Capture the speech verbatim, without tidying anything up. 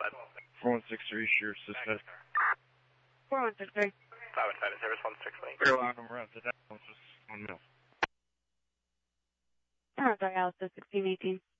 outside. four one six three, sure, suspect. four one six three. five one five, service one six three. Clear line number out to that one, just one mil. I'm sorry, Alice, sixteen eighteen.